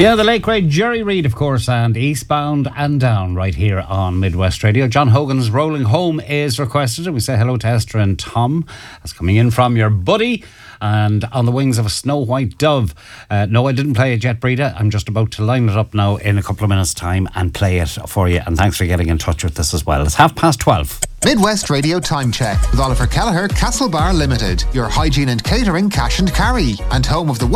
Yeah, the late great Jerry Reed, of course, and Eastbound and Down right here on Midwest Radio. John Hogan's Rolling Home is requested, and we say hello to Esther and Tom. That's coming in from your buddy. And On the Wings of a Snow White Dove. No, I didn't play it yet, Breda. I'm just about to line it up now in a couple of minutes' time and play it for you. And thanks for getting in touch with us as well. It's 12:30. Midwest Radio Time Check with Oliver Kelleher, Castlebar Limited. Your hygiene and catering cash and carry. And home of the